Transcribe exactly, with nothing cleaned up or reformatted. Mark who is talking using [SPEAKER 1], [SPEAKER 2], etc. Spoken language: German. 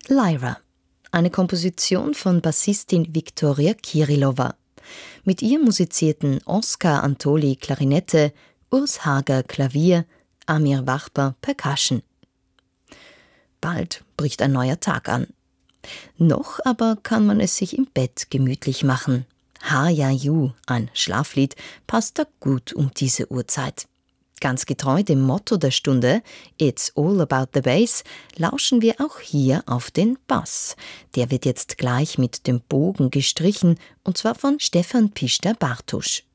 [SPEAKER 1] Lyra, eine Komposition von Bassistin Viktoria Kirillova. Mit ihr musizierten Oskar Antoli Klarinette, Urs Hager Klavier, Amir Wachper Percussion. Bald bricht ein neuer Tag an. Noch aber kann man es sich im Bett gemütlich machen. Ha Ya Yu, ein Schlaflied, passt da gut um diese Uhrzeit. Ganz getreu dem Motto der Stunde It's all about the bass, lauschen wir auch hier auf den Bass. Der wird jetzt gleich mit dem Bogen gestrichen, und zwar von Stefan Pister-Bartusch.